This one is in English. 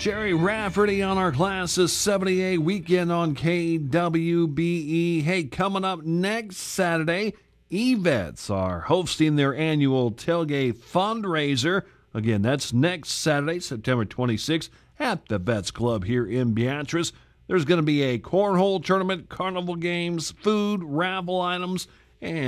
Jerry Rafferty on our Class of 78 weekend on KWBE. Hey, coming up next Saturday, Evets are hosting their annual tailgate fundraiser. Again, that's next Saturday, September 26th, at the Vets Club here in Beatrice. There's going to be a cornhole tournament, carnival games, food, raffle items, and